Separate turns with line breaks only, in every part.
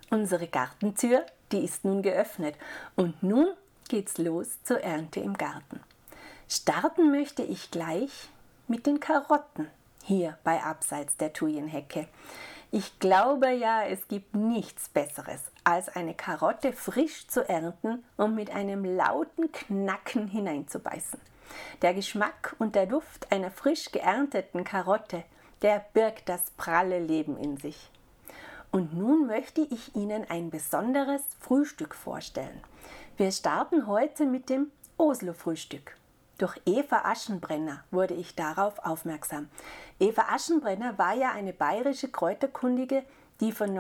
Unsere Gartentür, die ist nun geöffnet und nun geht's los zur Ernte im Garten. Starten möchte ich gleich mit den Karotten hier bei Abseits der Thujenhecke. Ich glaube ja, es gibt nichts Besseres, als eine Karotte frisch zu ernten und mit einem lauten Knacken hineinzubeißen. Der Geschmack und der Duft einer frisch geernteten Karotte, der birgt das pralle Leben in sich. Und nun möchte ich Ihnen ein besonderes Frühstück vorstellen. Wir starten heute mit dem Oslo-Frühstück. Durch Eva Aschenbrenner wurde ich darauf aufmerksam. Eva Aschenbrenner war ja eine bayerische Kräuterkundige, die von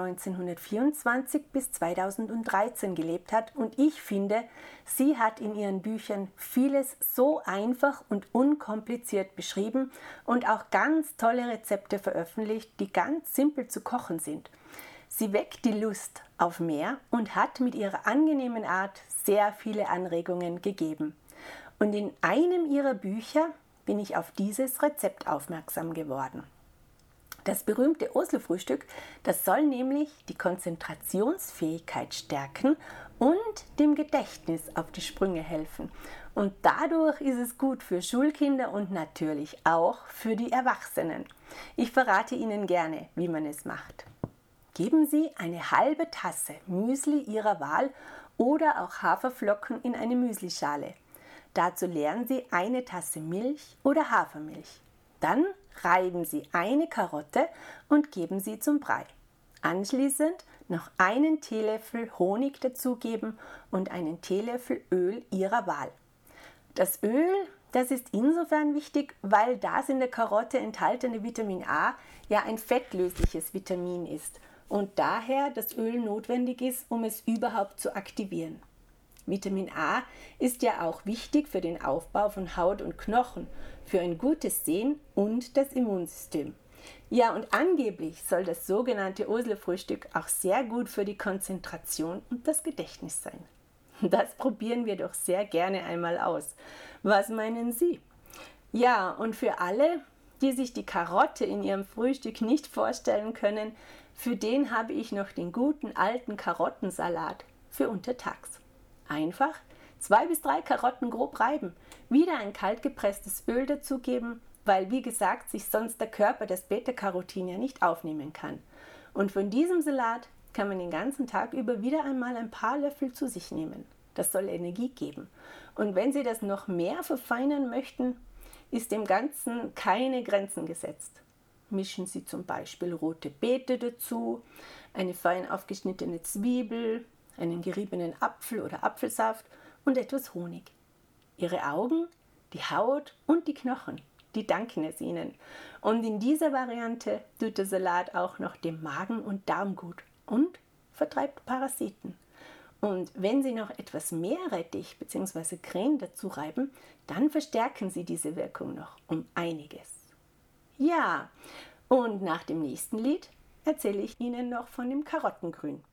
1924 bis 2013 gelebt hat. Und ich finde, sie hat in ihren Büchern vieles so einfach und unkompliziert beschrieben und auch ganz tolle Rezepte veröffentlicht, die ganz simpel zu kochen sind. Sie weckt die Lust auf mehr und hat mit ihrer angenehmen Art sehr viele Anregungen gegeben. Und in einem ihrer Bücher bin ich auf dieses Rezept aufmerksam geworden. Das berühmte Oslo-Frühstück, das soll nämlich die Konzentrationsfähigkeit stärken und dem Gedächtnis auf die Sprünge helfen. Und dadurch ist es gut für Schulkinder und natürlich auch für die Erwachsenen. Ich verrate Ihnen gerne, wie man es macht. Geben Sie eine halbe Tasse Müsli Ihrer Wahl oder auch Haferflocken in eine Müslischale. Dazu leeren Sie eine Tasse Milch oder Hafermilch. Dann reiben Sie eine Karotte und geben sie zum Brei. Anschließend noch einen Teelöffel Honig dazugeben und einen Teelöffel Öl Ihrer Wahl. Das Öl, das ist insofern wichtig, weil das in der Karotte enthaltene Vitamin A ja ein fettlösliches Vitamin ist und daher das Öl notwendig ist, um es überhaupt zu aktivieren. Vitamin A ist ja auch wichtig für den Aufbau von Haut und Knochen, für ein gutes Sehen und das Immunsystem. Ja, und angeblich soll das sogenannte Oslo-Frühstück auch sehr gut für die Konzentration und das Gedächtnis sein. Das probieren wir doch sehr gerne einmal aus. Was meinen Sie? Ja, und für alle, die sich die Karotte in ihrem Frühstück nicht vorstellen können, für den habe ich noch den guten alten Karottensalat für untertags. Einfach 2 bis 3 Karotten grob reiben, wieder ein kaltgepresstes Öl dazugeben, weil wie gesagt sich sonst der Körper das Beta-Carotin ja nicht aufnehmen kann. Und von diesem Salat kann man den ganzen Tag über wieder einmal ein paar Löffel zu sich nehmen. Das soll Energie geben. Und wenn Sie das noch mehr verfeinern möchten, ist dem Ganzen keine Grenzen gesetzt. Mischen Sie zum Beispiel rote Beete dazu, eine fein aufgeschnittene Zwiebel, einen geriebenen Apfel oder Apfelsaft und etwas Honig. Ihre Augen, die Haut und die Knochen, die danken es Ihnen. Und in dieser Variante tut der Salat auch noch dem Magen und Darm gut und vertreibt Parasiten. Und wenn Sie noch etwas Meerrettich bzw. Creme dazu reiben, dann verstärken Sie diese Wirkung noch um einiges. Ja, und nach dem nächsten Lied erzähle ich Ihnen noch von dem Karottengrün.